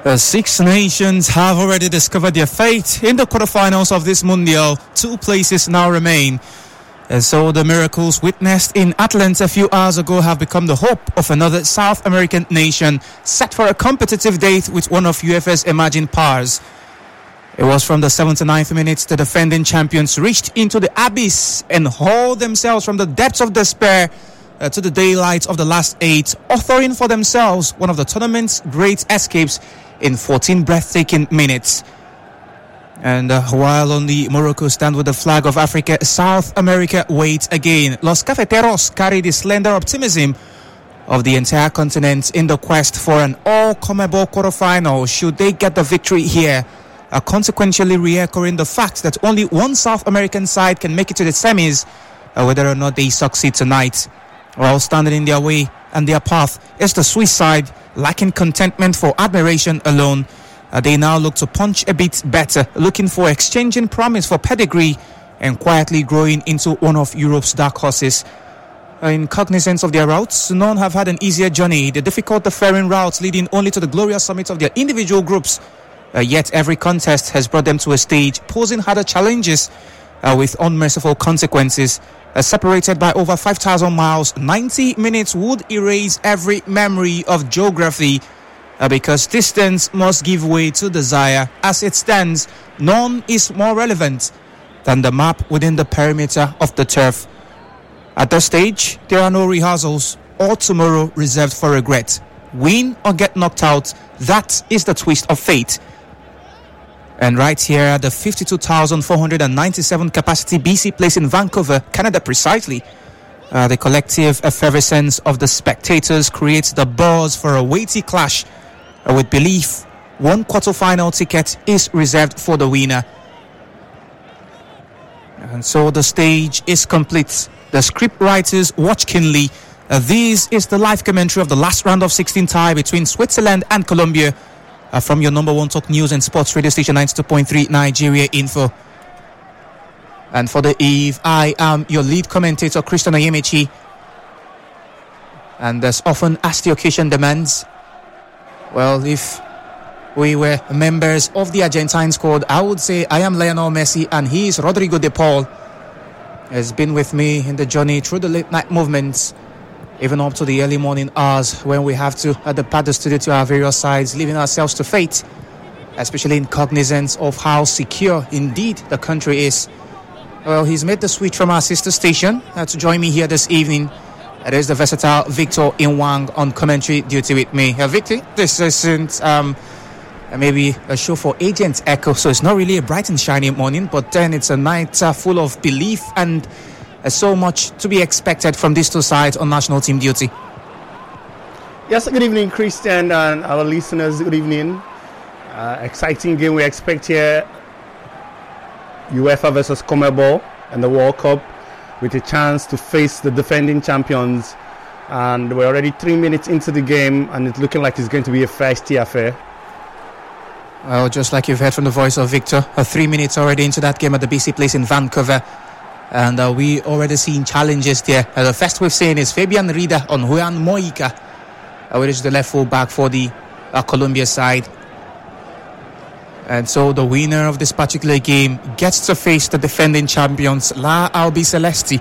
Six nations have already discovered their fate in the quarterfinals of this Mundial. 2 places now remain. And so the miracles witnessed in Atlanta a few hours ago have become the hope of another South American nation set for a competitive date with one of UFA's emerging powers. It was from the 79th minute the defending champions reached into the abyss and hauled themselves from the depths of despair to the daylight of the last 8, authoring for themselves one of the tournament's great escapes in 14 breathtaking minutes. And while only Morocco stand with the flag of Africa, South America waits again. Los Cafeteros carry the slender optimism of the entire continent in the quest for an all-CONMEBOL quarterfinal should they get the victory here, consequentially re-echoing the fact that only one South American side can make it to the semis, whether or not they succeed tonight. While standing in their way and their path is the Swiss side, lacking contentment for admiration alone. They now look to punch a bit better, looking for exchanging promise for pedigree and quietly growing into one of Europe's dark horses. In cognizance of their routes, none have had an easier journey, the difficult deferring routes leading only to the glorious summit of their individual groups. Yet every contest has brought them to a stage posing harder challenges with unmerciful consequences. Separated by over 5,000 miles, 90 minutes would erase every memory of geography because distance must give way to desire. As it stands, none is more relevant than the map within the perimeter of the turf. At this stage, there are no rehearsals or tomorrow reserved for regret. Win or get knocked out, that is the twist of fate. And right here at the 52,497 capacity BC Place in Vancouver, Canada precisely, the collective effervescence of the spectators creates the buzz for a weighty clash with belief one quarter-final ticket is reserved for the winner. And so the stage is complete. The script writers watch keenly. This is the live commentary of the last round of 16 tie between Switzerland and Colombia. From your number one talk news and sports radio station 92.3 Nigeria Info. And for the eve, I am your lead commentator, Christian Oyemechi. And as often as the occasion demands, well, if we were members of the Argentine squad, I would say I am Lionel Messi and he is Rodrigo de Paul. Has been with me in the journey through the late night movements, even up to the early morning hours when we have to depart the studio to our various sides, leaving ourselves to fate, especially in cognizance of how secure indeed the country is. Well, he's made the switch from our sister station to join me here this evening. It is the versatile Victor Inwang on commentary duty with me. Victor, this isn't maybe a show for Agent Echo, so it's not really a bright and shiny morning, but then it's a night full of belief and so much to be expected from these two sides on national team duty. Yes, good evening, Christian, and our listeners. Good evening. Exciting game we expect here. UEFA versus CONMEBOL and the World Cup, with a chance to face the defending champions. And we're already 3 minutes into the game, and it's looking like it's going to be a feisty affair. Well, just like you've heard from the voice of Victor, 3 minutes already into that game at the BC Place in Vancouver. And we already seen challenges there. The first we've seen is Fabian Rida on Juan Mojica, which is the left full back for the Colombia side. And so the winner of this particular game gets to face the defending champions, La Albiceleste,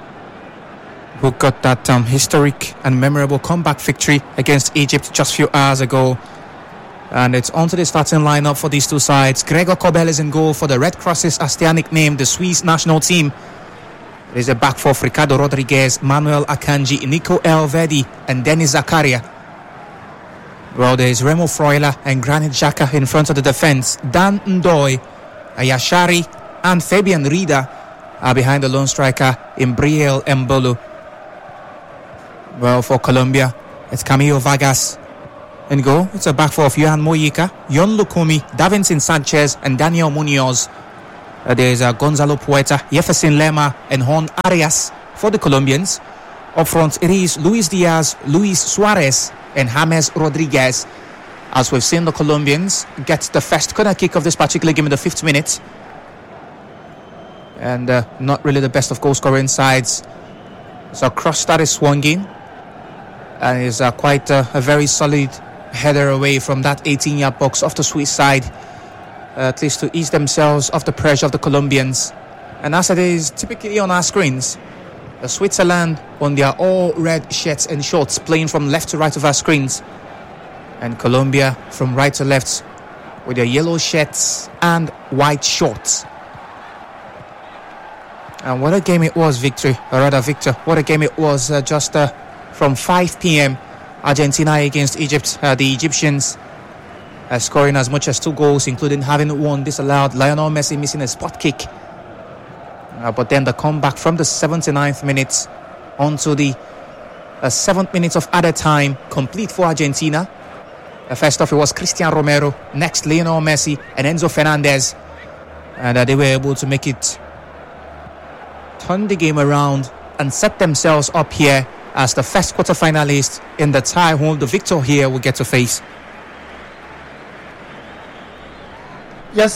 who got that historic and memorable comeback victory against Egypt just a few hours ago. And it's onto the starting lineup for these two sides. Gregor Kobel is in goal for the Red Crosses, as they are nicknamed, the Swiss national team. There is a back four, Ricardo Rodriguez, Manuel Akanji, Nico Elvedi, and Denis Zakaria. Well, there is Remo Freuler and Granit Xhaka in front of the defense. Dan Ndoye, Ayashari, and Fabian Rida are behind the lone striker, Imbriel Mbolo. Well, for Colombia, it's Camilo Vargas in goal. It's a back four of Johan Mojica, Yon Lukumi, Davinson Sanchez, and Daniel Munoz. There's Gonzalo Puerta, Jefferson Lema, and Juan Arias for the Colombians. Up front, it is Luis Diaz, Luis Suarez, and James Rodriguez. As we've seen the Colombians get the first corner kick of this particular game in the 5th minute. And not really the best of goal-scoring sides. So a cross that is swung in. And is quite a very solid header away from that 18-yard box off the Swiss side, at least to ease themselves off the pressure of the Colombians. And as it is typically on our screens, Switzerland on their all red shirts and shorts playing from left to right of our screens, and Colombia from right to left with their yellow shirts and white shorts. And what a game it was, Victor. What a game it was just from 5 p.m. Argentina against Egypt. The Egyptians scoring as much as 2 goals, including having one disallowed. Lionel Messi missing a spot kick. But then the comeback from the 79th minute onto the 7th minute of added time, complete for Argentina. First off, it was Cristian Romero, next Lionel Messi and Enzo Fernandez. And they were able to make it, turn the game around and set themselves up here as the first quarter-finalist in the tie whom the victor here will get to face. Yes,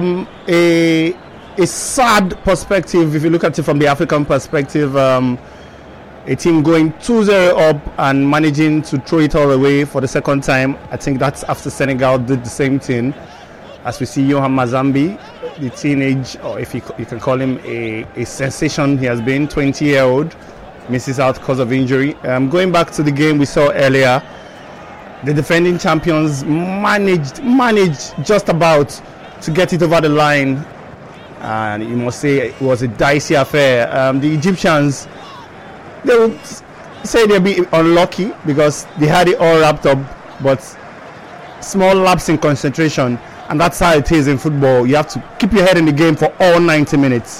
a sad perspective if you look at it from the African perspective. A team going 2-0 up and managing to throw it all away for the second time. I think that's after Senegal did the same thing. As we see Yohan Mazambi, the teenage, or if you can call him a sensation he has been, 20-year-old, misses out because of injury. Going back to the game we saw earlier, the defending champions managed just about to get it over the line. And you must say it was a dicey affair. The Egyptians, they would say they'll be unlucky because they had it all wrapped up, but small lapse in concentration, and that's how it is in football. You have to keep your head in the game for all 90 minutes.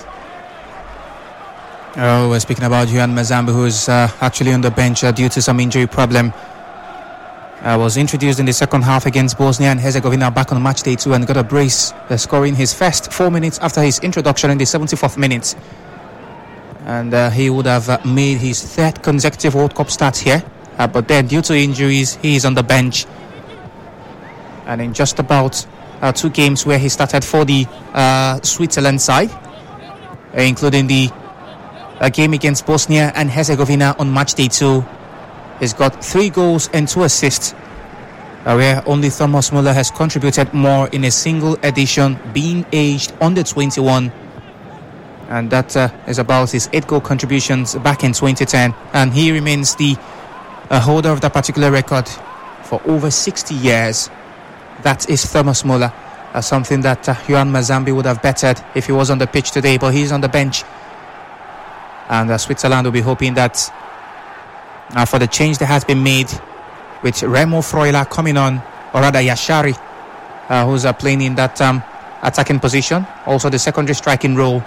Oh, we're speaking about Yohan Mazambi, who's actually on the bench due to some injury problem. Was introduced in the second half against Bosnia and Herzegovina back on match day 2 and got a brace, scoring his first 4 minutes after his introduction in the 74th minute. And he would have made his 3rd consecutive World Cup start here. But then due to injuries, he is on the bench. And in just about 2 games where he started for the Switzerland side, including the game against Bosnia and Herzegovina on match day 2, he's got 3 goals and 2 assists, where only Thomas Muller has contributed more in a single edition, being aged under 21. And that is about his 8 goal contributions back in 2010. And he remains the holder of that particular record for over 60 years. That is Thomas Muller, something that Yohan Mazambi would have bettered if he was on the pitch today, but he's on the bench. And Switzerland will be hoping that for the change that has been made with Remo Freuler coming on, or rather Yashari, who's playing in that attacking position, also the secondary striking role,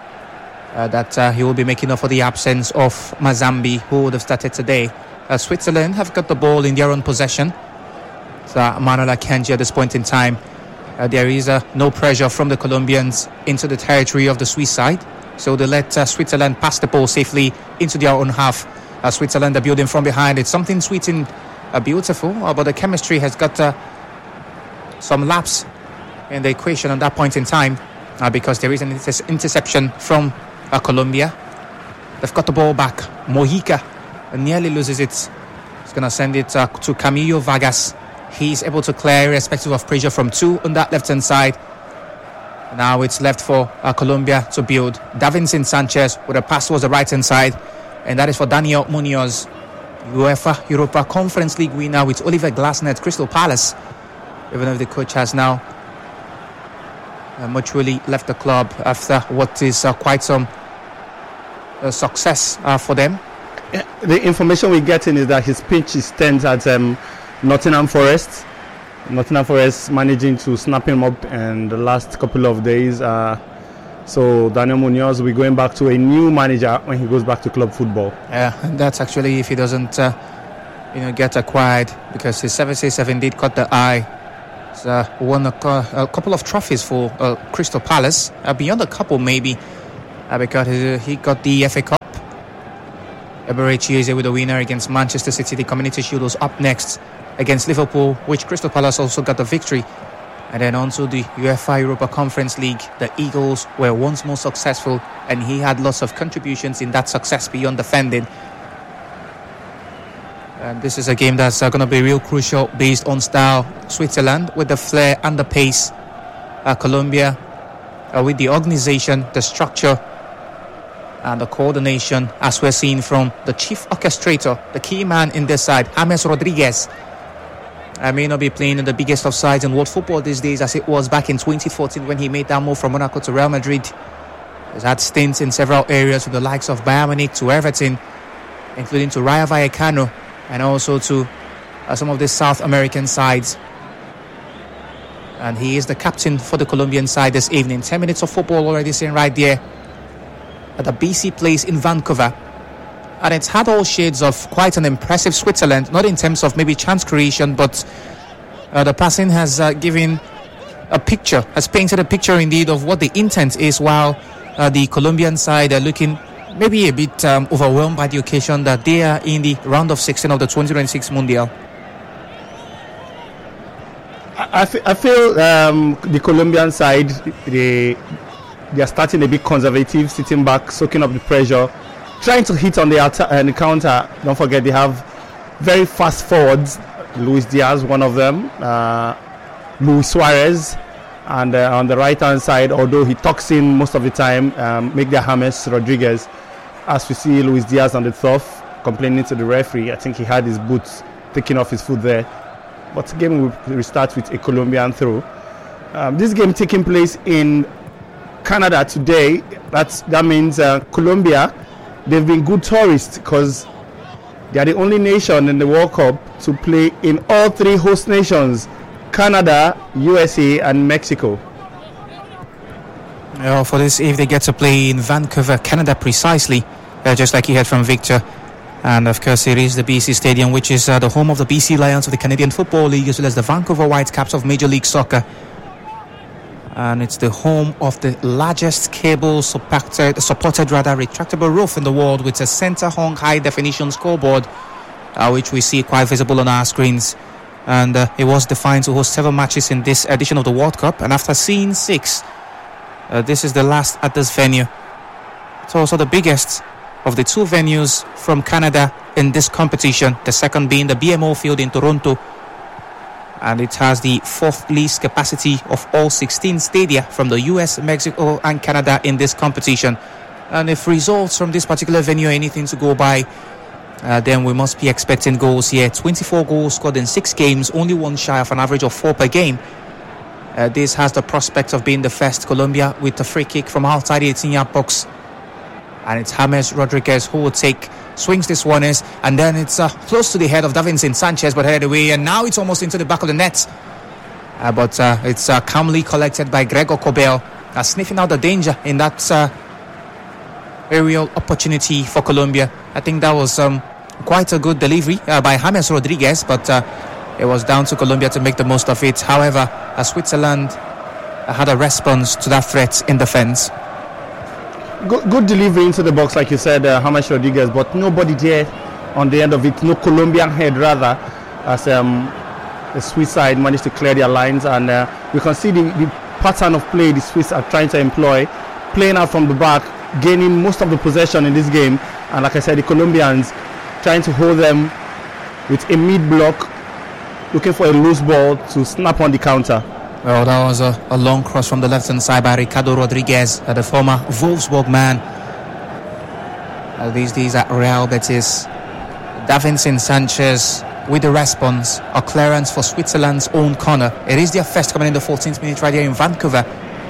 that he will be making up for the absence of Mazambi, who would have started today. Switzerland have got the ball in their own possession. So Manuel Akanji at this point in time. There is no pressure from the Colombians into the territory of the Swiss side. So they let Switzerland pass the ball safely into their own half. Switzerland are building from behind. It's something sweet and beautiful, but the chemistry has got some lapse in the equation at that point in time because there is an interception from Colombia. They've got the ball back. Mojica nearly loses it. He's going to send it to Camilo Vargas. He's able to clear irrespective of pressure from 2 on that left-hand side. Now it's left for Colombia to build. Davinson Sanchez with a pass towards the right-hand side. And that is for Daniel Munoz, UEFA Europa Conference League winner with Oliver Glasner at Crystal Palace. Even if the coach has now mutually left the club after what is quite some success for them. Yeah, the information we're getting is that his pitch stands at Nottingham Forest. Nottingham Forest managing to snap him up in the last couple of days. So Daniel Munoz will be going back to a new manager when he goes back to club football. Yeah, and that's actually if he doesn't get acquired, because his services have indeed caught the eye. He's won a couple of trophies for Crystal Palace, beyond a couple maybe, because he got the FA Cup. Eberechi Tuesday with the winner against Manchester City. The Community Shield was up next against Liverpool, which Crystal Palace also got the victory. And then on to the UEFA Europa Conference League. The Eagles were once more successful, and he had lots of contributions in that success beyond defending. And this is a game that's going to be real crucial based on style. Switzerland with the flair and the pace. Colombia with the organization, the structure and the coordination, as we're seeing from the chief orchestrator, the key man in this side, James Rodriguez. I may not be playing in the biggest of sides in world football these days as it was back in 2014 when he made that move from Monaco to Real Madrid. He's had stints in several areas with the likes of Bayern Munich to Everton, including to Rayo Vallecano and also to some of the South American sides. And he is the captain for the Colombian side this evening. 10 minutes of football already seen right there at the BC Place in Vancouver. And it's had all shades of quite an impressive Switzerland, not in terms of maybe chance creation, but the passing has given a picture, has painted a picture indeed of what the intent is, while the Colombian side are looking maybe a bit overwhelmed by the occasion that they are in the round of 16 of the 2026 Mundial. I feel the Colombian side, they are starting a bit conservative, sitting back, soaking up the pressure, trying to hit on the counter. Don't forget they have very fast forwards. Luis Diaz, one of them, Luis Suarez, and on the right hand side, although he tucks in most of the time, make the James Rodriguez. As we see Luis Diaz on the turf complaining to the referee. I think he had his boots taken off his foot there. But the game will restart with a Colombian throw. This game taking place in Canada today. That means Colombia, they've been good tourists because they are the only nation in the World Cup to play in all three host nations: Canada, USA and Mexico. For this, if they get to play in Vancouver, Canada precisely, just like you heard from Victor. And of course it is the BC Stadium, which is the home of the BC Lions of the Canadian Football League, as well as the Vancouver Whitecaps of Major League Soccer. And it's the home of the largest cable supported retractable roof in the world, with a center hung high definition scoreboard, which we see quite visible on our screens. And it was defined to host 7 matches in this edition of the World Cup, and after seeing 6, this is the last at this venue. It's also the biggest of the 2 venues from Canada in this competition, the second being the BMO Field in Toronto, and it has the 4th least capacity of all 16 stadia from the US, Mexico and Canada in this competition. And if results from this particular venue are anything to go by, then we must be expecting goals here. 24 goals scored in 6 games, only one shy of an average of 4 per game. This has the prospect of being the first Colombia with a free kick from outside the 18-yard box. And it's James Rodriguez who will swings this one is, and then it's close to the head of Davinson Sanchez, but headed away, and now it's almost into the back of the net. But it's calmly collected by Gregor Kobel, sniffing out the danger in that aerial opportunity for Colombia. I think that was quite a good delivery by James Rodriguez, but it was down to Colombia to make the most of it. However, Switzerland had a response to that threat in defense. Good delivery into the box, like you said, James Rodriguez, but nobody there on the end of it. No Colombian head, rather, as the Swiss side managed to clear their lines. And you can see the pattern of play the Swiss are trying to employ, playing out from the back, gaining most of the possession in this game. And like I said, the Colombians trying to hold them with a mid-block, looking for a loose ball to snap on the counter. Well, that was a long cross from the left-hand side by Ricardo Rodriguez, the former Wolfsburg man. These days at Real Betis. Davinson Sanchez with the response. A clearance for Switzerland's own corner. It is their first coming in the 14th minute right here in Vancouver.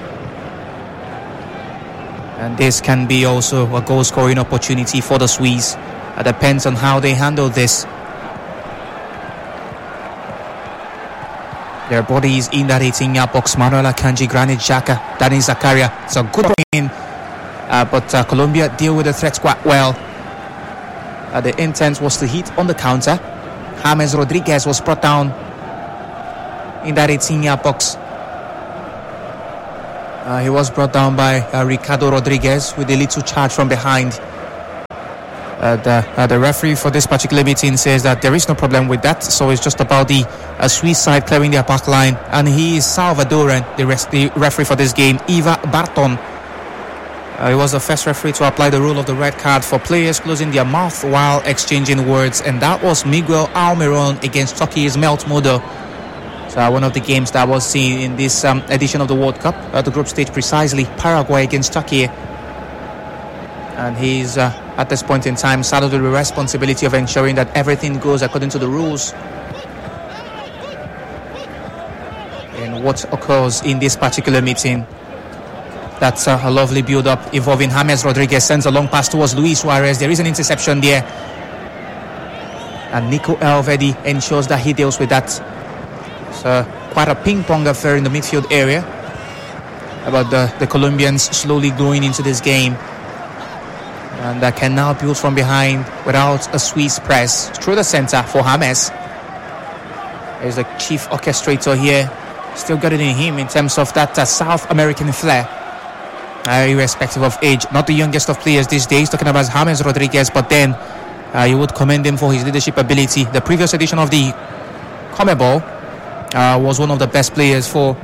And this can be also a goal-scoring opportunity for the Swiss. It depends on how they handle this. Their bodies in that 18-yard box. Manuel Akanji, Granit Xhaka, Dani Zakaria. It's a good win, but Colombia deal with the threats quite well. The intent was to hit on the counter. James Rodriguez was brought down in that 18-yard box. He was brought down by Ricardo Rodriguez with a little charge from behind. The referee for this particular meeting says that there is no problem with that, so it's just about the Swiss side clearing their back line, and he is Salvadoran, the referee for this game, Iva Barton. He was the first referee to apply the rule of the red card for players closing their mouth while exchanging words, and that was Miguel Almiron against Turkey's Melt Modo. So one of the games that was seen in this edition of the World Cup, at the group stage precisely, Paraguay against Turkey. And he's at this point in time saddled with the responsibility of ensuring that everything goes according to the rules in what occurs in this particular meeting. That's a lovely build-up involving James Rodriguez, sends a long pass towards Luis Suarez. There is an interception there, and Nico Elvedi ensures that he deals with that. So quite a ping-pong affair in the midfield area, about the Colombians slowly going into this game, and that can now build from behind without a Swiss press through the center for James. There's the chief orchestrator here, still got it in him in terms of that South American flair. Irrespective of age, not the youngest of players these days, talking about James Rodriguez, but then you would commend him for his leadership ability. The previous edition of the CONMEBOL was one of the best players for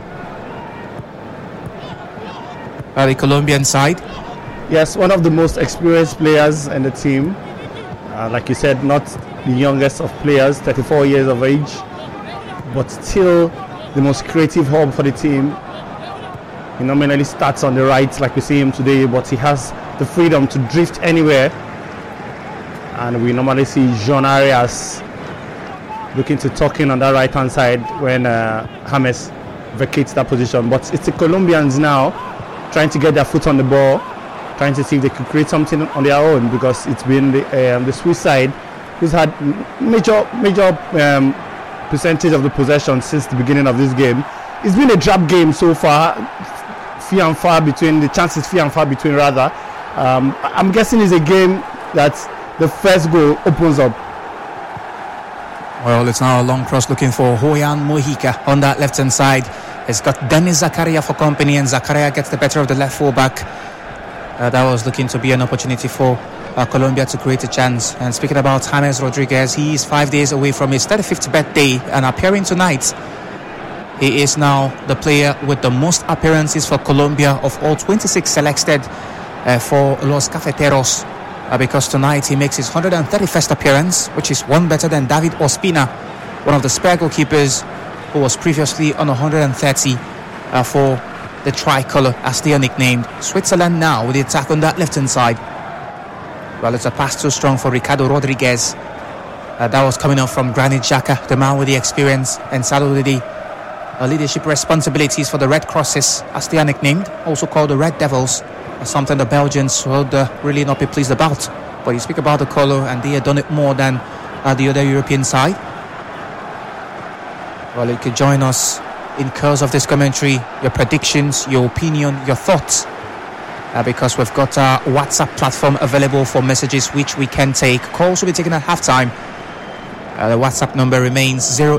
the Colombian side. Yes, one of the most experienced players in the team. Like you said, not the youngest of players, 34 years of age, but still the most creative hub for the team. He nominally starts on the right like we see him today, but he has the freedom to drift anywhere. And we normally see Jean Arias looking to tuck in on that right hand side when James vacates that position. But it's the Colombians now trying to get their foot on the ball, trying to see if they could create something on their own, because it's been the Swiss side who's had major percentage of the possession since the beginning of this game. It's been a drab game so far. Few and far between rather. I'm guessing it's a game that the first goal opens up. Well, it's now a long cross looking for Johan Mojica on that left hand side. It's got Denis Zakaria for company, and Zakaria gets the better of the left fullback. That was looking to be an opportunity for Colombia to create a chance. And speaking about James Rodriguez, he is 5 days away from his 35th birthday and appearing tonight. He is now the player with the most appearances for Colombia of all 26 selected for Los Cafeteros, because tonight he makes his 131st appearance, which is one better than David Ospina, one of the spare goalkeepers who was previously on 130 for the tricolor, as they are nicknamed. Switzerland now with the attack on that left hand side. Well, it's a pass too strong for Ricardo Rodriguez. That was coming up from Granit Xhaka, the man with the experience and saddled with the leadership responsibilities for the Red Crosses, as they are nicknamed, also called the Red Devils, something the Belgians would really not be pleased about. But you speak about the colour, and they have done it more than the other European side. Well, you could join us in course of this commentary, your predictions, your opinion, your thoughts, because we've got our WhatsApp platform available for messages which we can take. Calls will be taken at halftime. The WhatsApp number remains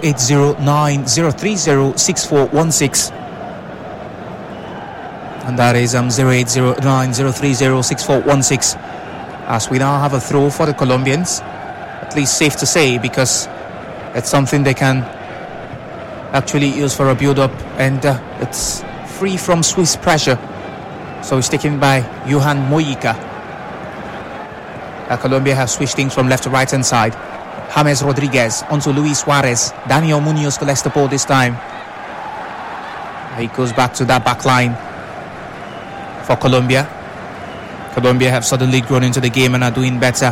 0809-030-6416. And that is 0809-030-6416. As we now have a throw for the Colombians, at least safe to say, because it's something they can actually use for a build-up, and it's free from Swiss pressure. So it's taken by Johan Mojica. Colombia have switched things from left to right hand side. James Rodriguez onto Luis Suarez. Daniel Munoz collects the ball this time. He goes back to that back line for Colombia. Colombia have suddenly grown into the game and are doing better.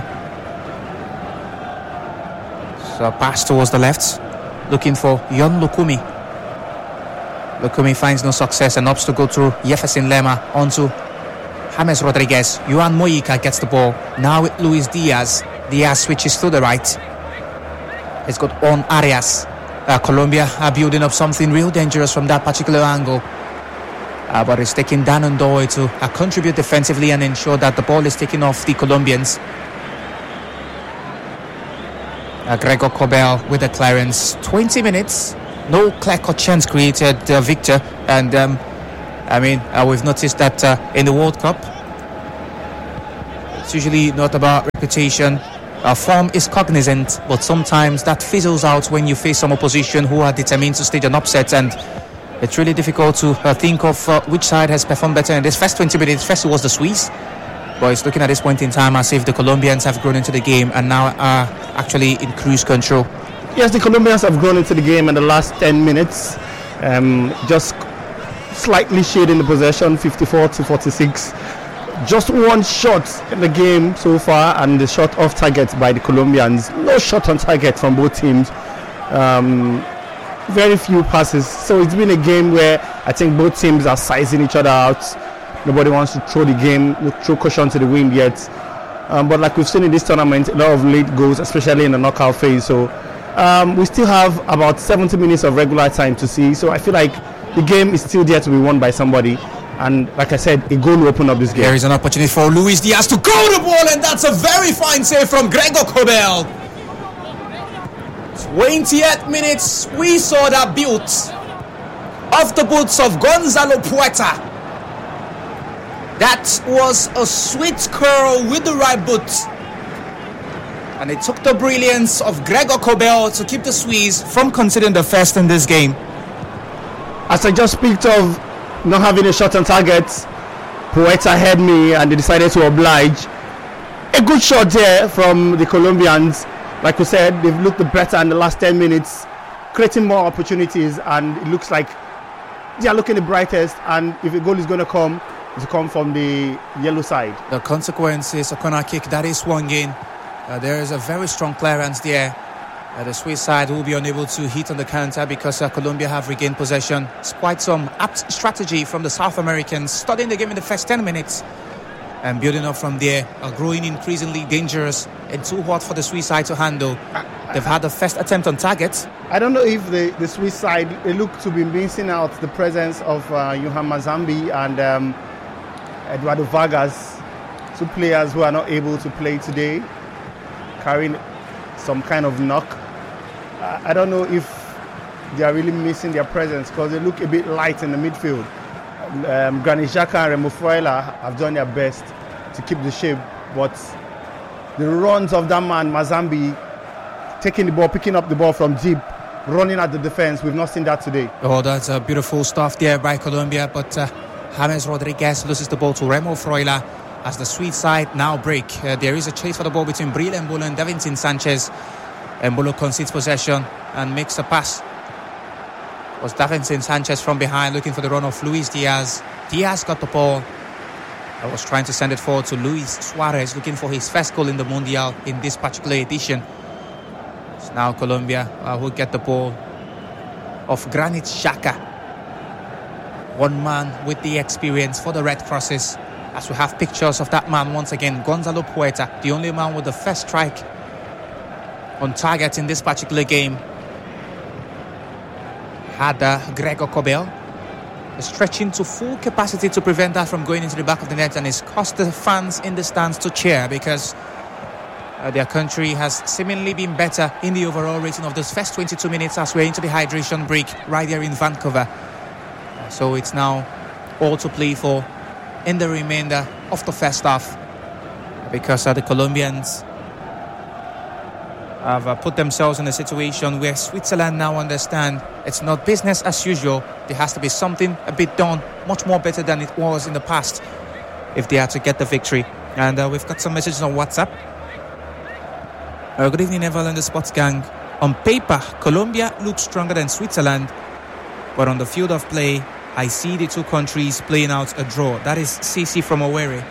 So pass towards the left, looking for Yon Lukumi. Lukumi finds no success and opts to go through Jefferson Lema onto James Rodriguez. Johan Mojica gets the ball. Now with Luis Diaz. Diaz switches to the right. It's got on Arias. Colombia are building up something real dangerous from that particular angle. But it's taking Dan Ndoye to contribute defensively and ensure that the ball is taken off the Colombians. Gregor Kobel with the clearance. 20 minutes. No clear-cut chance created, Victor. And we've noticed that in the World Cup, it's usually not about reputation. Form is cognizant, but sometimes that fizzles out when you face some opposition who are determined to stage an upset, and It's really difficult to think of which side has performed better in this first 20 minutes. First it was the Swiss, but it's looking at this point in time as if the Colombians have grown into the game and now are actually in cruise control. Yes, the Colombians have grown into the game in the last 10 minutes. Just slightly shading the possession, 54-46. Just one shot in the game so far, and the shot off target by the Colombians. No shot on target from both teams. Very few passes. So it's been a game where I think both teams are sizing each other out. Nobody wants to throw the game, throw caution to the wind yet. But like we've seen in this tournament, a lot of late goals, especially in the knockout phase. So we still have about 70 minutes of regular time to see. So I feel like the game is still there to be won by somebody. And like I said, a goal will open up this game. There is an opportunity for Luis Diaz to go the ball, and that's a very fine save from Gregor Kobel. 28 minutes, we saw that built off the boots of Gonzalo Puerta. That was a sweet curl with the right boot. And it took the brilliance of Gregor Kobel to keep the Swiss from conceding the first in this game. As I just speak of not having a shot on target, Puerta had me and they decided to oblige. A good shot there from the Colombians. Like we said, they've looked better in the last 10 minutes, creating more opportunities, and it looks like they are looking the brightest. And if a goal is going to come, it's come from the yellow side. The consequence is a corner kick that is swung in. There is a very strong clearance there. The Swiss side will be unable to hit on the counter because Colombia have regained possession. It's quite some apt strategy from the South Americans, studying the game in the first 10 minutes and building up from there, growing increasingly dangerous and too hot for the Swiss side to handle. They've had the first attempt on target. I don't know if the Swiss side, they look to be missing out the presence of Johan Mazambi and Eduardo Vargas, two players who are not able to play today, carrying some kind of knock. I don't know if they are really missing their presence because they look a bit light in the midfield. Granit Xhaka and Remo Freuler have done their best to keep the shape, but the runs of that man Mazambi, taking the ball, picking up the ball from deep, running at the defense, we've not seen that today. Oh, that's beautiful stuff there by Colombia, but James Rodriguez loses the ball to Remo Freuler as the Swiss side now break. There is a chase for the ball between Bril Embolo and Davinson Sanchez. Embolo concedes possession and makes a pass. It was Davinson Sanchez from behind looking for the run of Luis Diaz. Diaz got the ball. I was trying to send it forward to Luis Suarez, looking for his first goal in the Mundial in this particular edition. It's now Colombia who get the ball of Granit Xhaka. One man with the experience for the Red Crosses. As we have pictures of that man once again, Gonzalo Puerta, the only man with the first strike on target in this particular game. Had Gregor Kobel stretching to full capacity to prevent that from going into the back of the net, and it's caused the fans in the stands to cheer because their country has seemingly been better in the overall rating of those first 22 minutes as we're into the hydration break right there in Vancouver. So it's now all to play for in the remainder of the first half because the Colombians have put themselves in a situation where Switzerland now understand it's not business as usual. There has to be something a bit done much more better than it was in the past if they are to get the victory. And we've got some messages on WhatsApp. Good evening, Neville and the Sports Gang. On paper, Colombia looks stronger than Switzerland, but on the field of play, I see the two countries playing out a draw. That is CC from Owerri.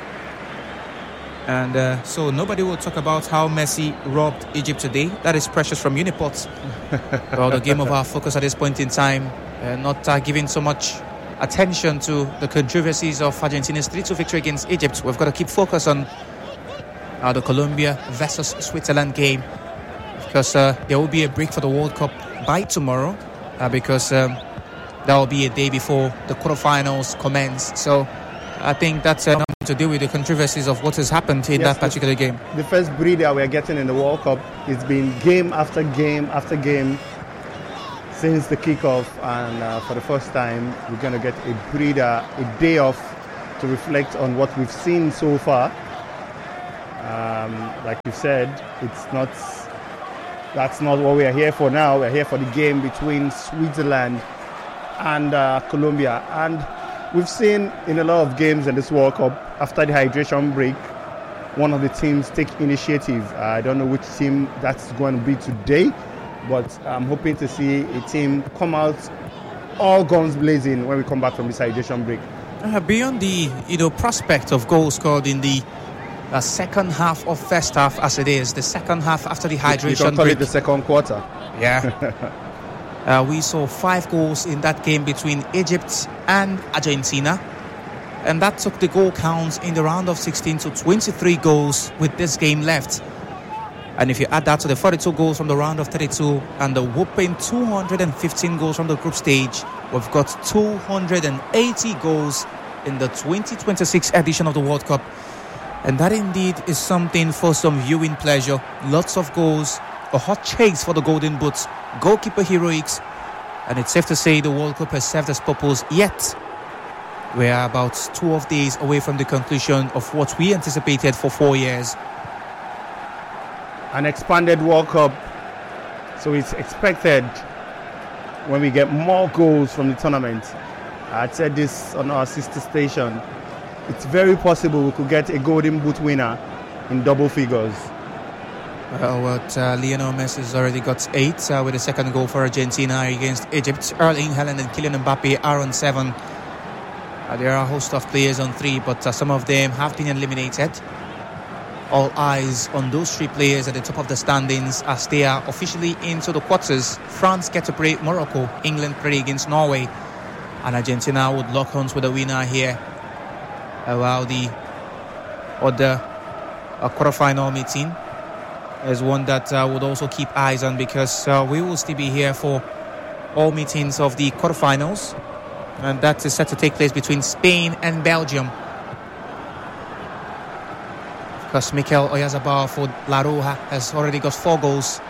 And so nobody will talk about how Messi robbed Egypt today. That is Precious from Uniport. Well, the game of our focus at this point in time, not giving so much attention to the controversies of Argentina's 3-2 victory against Egypt. We've got to keep focus on the Colombia versus Switzerland game because there will be a break for the World Cup by tomorrow because that will be a day before the quarterfinals commence. So I think that's nothing to do with the controversies of what has happened in that particular game. The first breather we're getting in the World Cup, it's been game after game after game since the kickoff, and for the first time we're going to get a breather, a day off to reflect on what we've seen so far. Like you said, that's not what we are here for now. We're here for the game between Switzerland and Colombia. And we've seen in a lot of games in this World Cup, after the hydration break, one of the teams take initiative. I don't know which team that's going to be today, but I'm hoping to see a team come out all guns blazing when we come back from this hydration break. Beyond the prospect of goals scored in the second half of first half, as it is the second half after the hydration you can call break, it the second quarter. Yeah. We saw 5 goals in that game between Egypt and Argentina, and that took the goal counts in the round of 16 to 23 goals with this game left. And if you add that to the 42 goals from the round of 32 and the whopping 215 goals from the group stage, we've got 280 goals in the 2026 edition of the World Cup. And that indeed is something for some viewing pleasure. Lots of goals, a hot chase for the Golden Boots, goalkeeper heroics, and it's safe to say the World Cup has served its purpose. Yet we are about 12 days away from the conclusion of what we anticipated for 4 years. An expanded World Cup, so it's expected when we get more goals from the tournament. I said this on our sister station. It's very possible we could get a Golden Boot winner in double figures. Lionel Messi has already got 8 with the second goal for Argentina against Egypt. Erling Haaland and Kylian Mbappe are on 7. There are a host of players on 3, but some of them have been eliminated. All eyes on those 3 players at the top of the standings as they are officially into the quarters. France get to play Morocco, England play against Norway, and Argentina would lock horns with the winner here. While the other quarterfinal meeting is one that would also keep eyes on, because we will still be here for all meetings of the quarterfinals, and that is set to take place between Spain and Belgium. Because Mikel Oyarzabal for La Roja has already got 4 goals,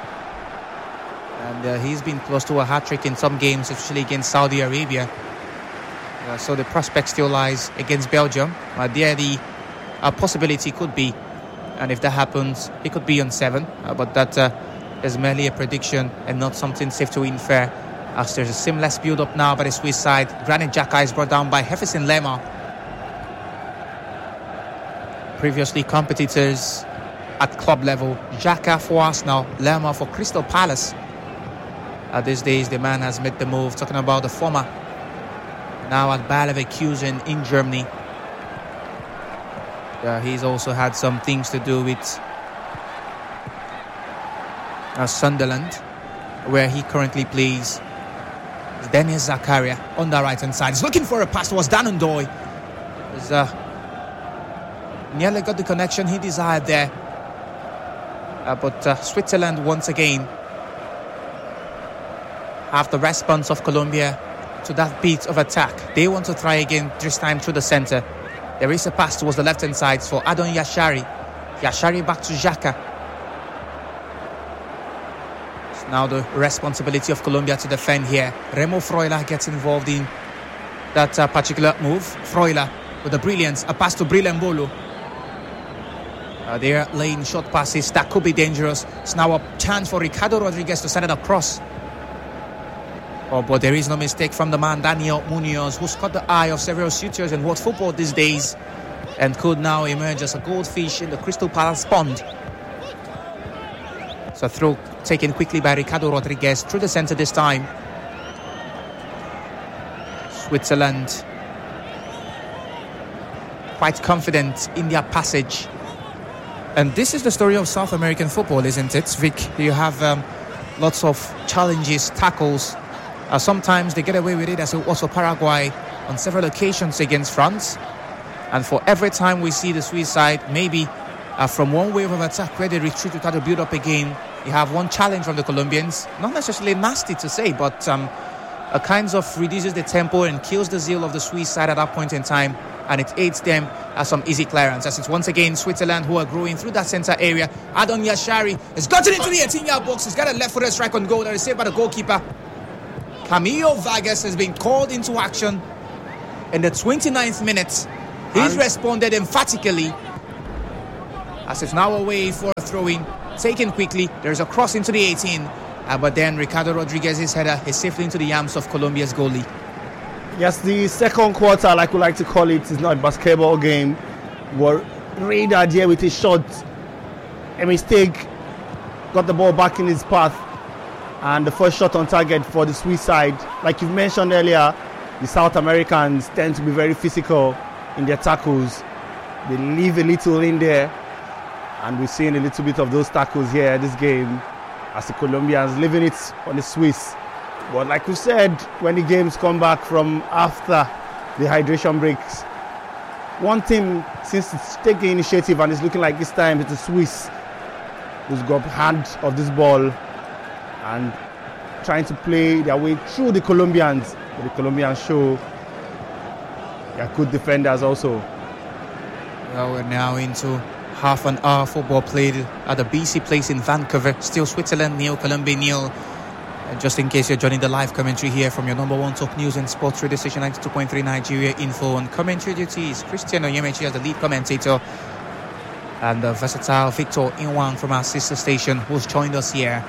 and he's been close to a hat-trick in some games, especially against Saudi Arabia. So the prospect still lies against Belgium. There the possibility could be, and if that happens, it could be on 7. But that is merely a prediction and not something safe to infer, as there's a seamless build-up now by the Swiss side. Granit Xhaka is brought down by Jefferson Lerma. Previously competitors at club level, Xhaka for Arsenal, Lerma for Crystal Palace. These days the man has made the move, talking about the former, now at Bayer Leverkusen in Germany. He's also had some things to do with Sunderland, where he currently plays. Dennis Zakaria on the right hand side. He's looking for a pass towards Dan Ndoye. Nearly got the connection he desired there. But Switzerland once again have the response of Colombia to that beat of attack. They want to try again, this time through the center. There is a pass towards the left hand side for Adon Yashari. Yashari back to Xhaka. It's now the responsibility of Colombia to defend here. Remo Freuler gets involved in that particular move. Freuler with a brilliance, a pass to Bril Embolo. They're laying short passes that could be dangerous. It's now a chance for Ricardo Rodriguez to send it across. But there is no mistake from the man Daniel Munoz, who's caught the eye of several suitors in world football these days and could now emerge as a goldfish in the Crystal Palace pond. So throw taken quickly by Ricardo Rodriguez through the center this time. Switzerland quite confident in their passage. And this is the story of South American football, isn't it, Vic? You have lots of challenges, tackles. Sometimes they get away with it, as it was for Paraguay on several occasions against France. And for every time we see the Swiss side, maybe from one wave of attack where they retreat to try to build up again, you have one challenge from the Colombians. Not necessarily nasty to say, but kind of reduces the tempo and kills the zeal of the Swiss side at that point in time. And it aids them as some easy clearance. As it's once again Switzerland who are growing through that center area. Adon Yashari has gotten into the 18-yard box. He's got a left-footed strike on goal that is saved by the goalkeeper. Camilo Vargas has been called into action in the 29th minute. He's responded emphatically as it's now away for a throw-in. Taken quickly. There's a cross into the 18. But then Ricardo Rodriguez's header is safely into the arms of Colombia's goalie. Yes, the second quarter, like we like to call it, is not a basketball game. We're radar here with his shot. A mistake, got the ball back in his path. And the first shot on target for the Swiss side. Like you've mentioned earlier, the South Americans tend to be very physical in their tackles. They leave a little in there. And we're seeing a little bit of those tackles here this game as the Colombians leaving it on the Swiss. But like we said, when the games come back from after the hydration breaks, one team seems to take the initiative, and it's looking like this time it's the Swiss who's got hand of this ball and trying to play their way through the Colombians. But the Colombians show they're good defenders also. Well, we're now into half an hour football played at the BC Place in Vancouver. Still Switzerland nil, Colombia nil. Just in case you're joining the live commentary here from your number one talk news and sports radio station 92.3 Nigeria Info. On commentary duty is Christian Onyemechi as the lead commentator, and the versatile Victor Inwan from our sister station who's joined us here.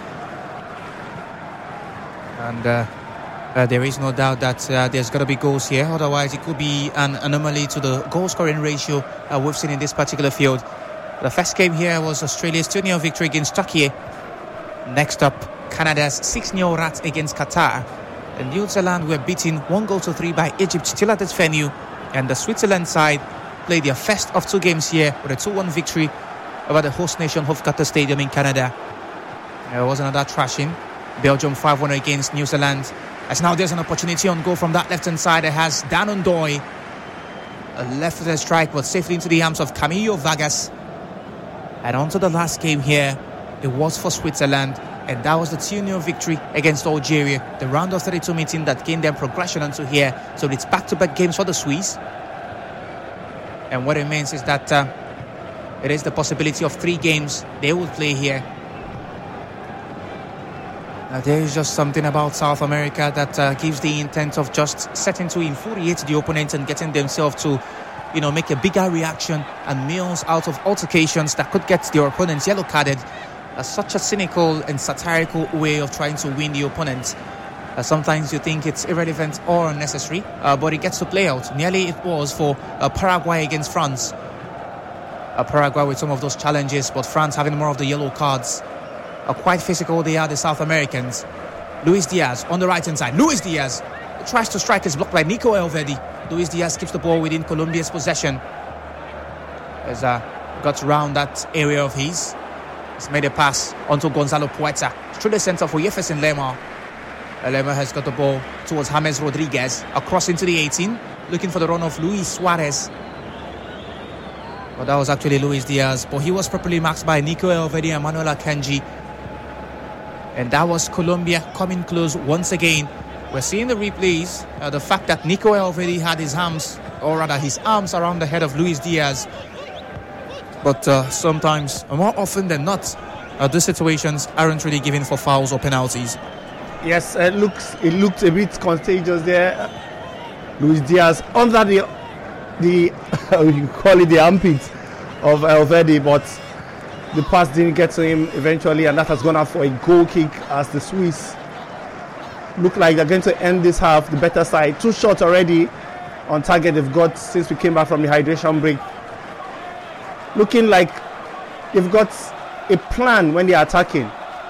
And there is no doubt that there's got to be goals here, otherwise it could be an anomaly to the goal scoring ratio we've seen in this particular field. The first game here was Australia's 2-0 victory against Turkey. Next up, Canada's 6-0 rat against Qatar. And New Zealand were beaten 1-3 by Egypt still at its venue. And the Switzerland side played their first of two games here with a 2-1 victory over the host nation Hofgatte Stadium in Canada. There was another thrashing. Belgium 5-1 against New Zealand. As now there's an opportunity on goal from that left-hand side. It has Dan Ndoye. A left-footed strike, but safely into the arms of Camilo Vargas. And on to the last game here. It was for Switzerland, and that was the 2-0 victory against Algeria. The round of 32 meeting that gained them progression onto here. So it's back-to-back games for the Swiss. And what it means is that it is the possibility of 3 games they will play here. There is just something about South America that gives the intent of just setting to infuriate the opponent and getting themselves to, make a bigger reaction and meals out of altercations that could get their opponents yellow carded. Such a cynical and satirical way of trying to win the opponent. Sometimes you think it's irrelevant or unnecessary, but it gets to play out. Nearly it was for Paraguay against France. Paraguay with some of those challenges, but France having more of the yellow cards. Quite physical they are, the South Americans. Luis Diaz on the right hand side. Luis Diaz tries to strike, is blocked by Nico Elvedi. Luis Diaz keeps the ball within Colombia's possession. Has got around that area of his. He's made a pass onto Gonzalo Puerta through the center for Jefferson Lerma. Lerma has got the ball towards James Rodriguez, across into the 18, looking for the run of Luis Suarez. But that was actually Luis Diaz, but he was properly marked by Nico Elvedi and Manuel Akanji. And that was Colombia coming close once again. We're seeing the replays, the fact that Nico Elvedi had his arms around the head of Luis Diaz. But sometimes, more often than not, these situations aren't really given for fouls or penalties. Yes, it looked a bit contagious there. Luis Diaz under the you call it the armpit of Elvedi, but the pass didn't get to him eventually, and that has gone out for a goal kick as the Swiss look like they're going to end this half the better side. 2 shots already on target they've got since we came back from the hydration break. Looking like they've got a plan when they're attacking,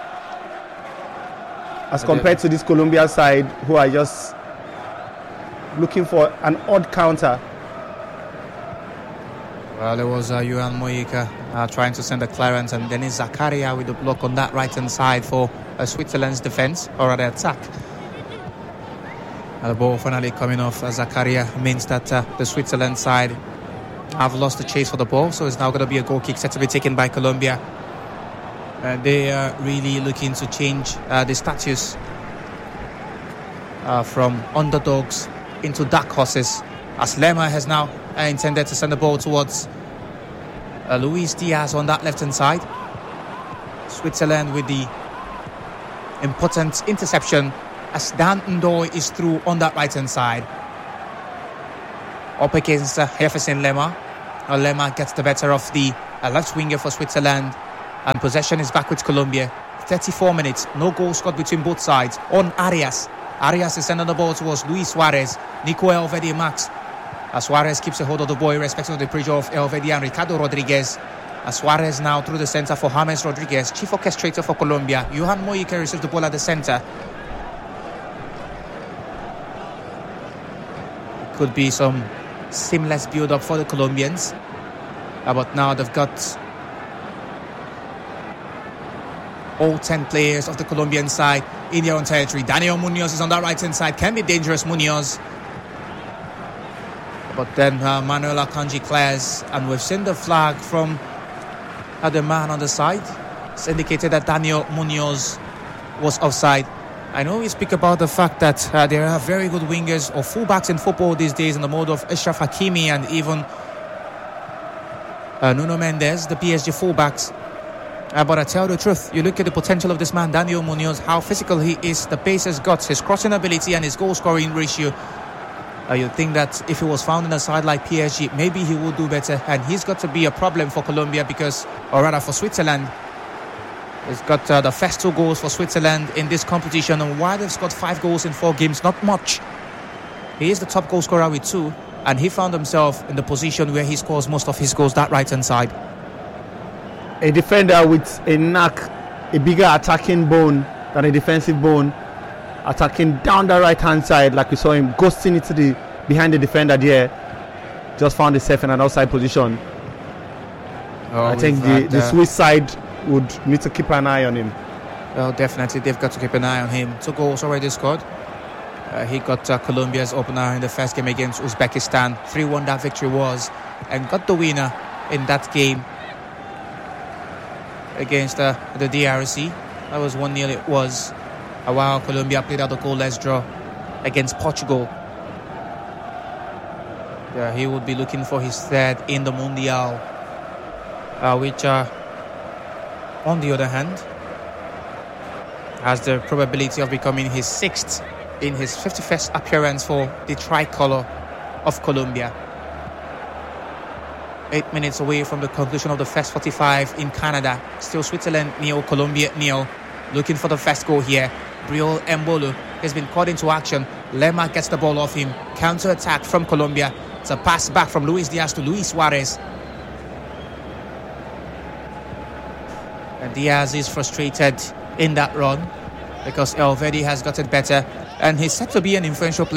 as compared to this Colombia side who are just looking for an odd counter. Well, it was Johan Mojica trying to send a clearance, and then it's Zakaria with the block on that right-hand side for Switzerland's defense, or rather attack. And the ball finally coming off Zakaria means that the Switzerland side have lost the chase for the ball, so it's now going to be a goal kick set to be taken by Colombia. They are really looking to change the status from underdogs into dark horses, as Lerma has now intended to send the ball towards Luis Diaz on that left-hand side. Switzerland with the important interception as Dan Ndoye is through on that right-hand side. Up against Jefferson Lerma. Lerma gets the better of the left winger for Switzerland, and possession is back with Colombia. 34 minutes. No goal scored between both sides. On Arias. Arias is sending the ball towards Luis Suarez. Nico Elvedi marks. Suarez keeps a hold of the ball, irrespective of the pressure of Elvedi and Ricardo Rodriguez. Suarez now through the centre for James Rodriguez, chief orchestrator for Colombia. Johan Mojica receives the ball at the centre. It could be some seamless build-up for the Colombians. But now they've got all 10 players of the Colombian side in their own territory. Daniel Munoz is on that right-hand side. Can be dangerous, Munoz. But then Manuel Akanji clears. And we've seen the flag from the man on the side. It's indicated that Daniel Munoz was offside. I know we speak about the fact that there are very good wingers or fullbacks in football these days in the mode of Achraf Hakimi and even Nuno Mendes, the PSG fullbacks. But I tell the truth, you look at the potential of this man, Daniel Munoz, how physical he is, the pace he's got, his crossing ability and his goal-scoring ratio. You'd think that if he was found in a side like PSG, maybe he would do better. And he's got to be a problem for Colombia because, or rather for Switzerland. He's got the first 2 goals for Switzerland in this competition. And while they've scored 5 goals in 4 games, not much. He is the top goal scorer with 2. And he found himself in the position where he scores most of his goals, that right-hand side. A defender with a knack, a bigger attacking bone than a defensive bone. Attacking down the right-hand side, like we saw him ghosting it behind the defender there. Just found himself in an outside position. I think the Swiss side would need to keep an eye on him. Well, definitely, they've got to keep an eye on him. 2 goals already scored. He got Colombia's opener in the first game against Uzbekistan. 3-1 that victory was. And got the winner in that game against the DRC. That was 1-0 it was. While Colombia played out the goalless draw against Portugal. He would be looking for his 3rd in the Mundial, which on the other hand has the probability of becoming his 6th in his 51st appearance for the tricolour of Colombia. 8 minutes away from the conclusion of the first 45 in Canada. Still Switzerland 0, Colombia 0. Looking for the first goal here. Briol Embolo has been called into action. Lemar gets the ball off him. Counter-attack from Colombia. It's a pass back from Luis Diaz to Luis Suarez. And Diaz is frustrated in that run because Elvedi has got it better. And he's set to be an influential player.